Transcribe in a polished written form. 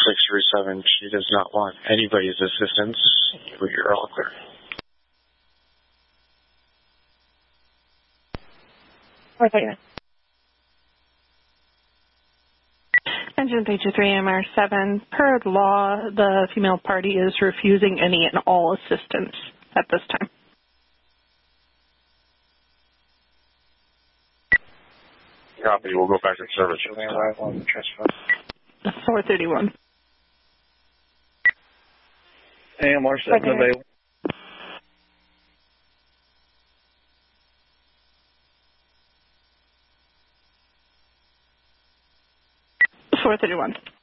637. She does not want anybody's assistance. You're all clear. Engine page 3 MR7. Per law, the female party is refusing any and all assistance at this time. Copy. We'll go back to service. 431. AMR7 available. .431.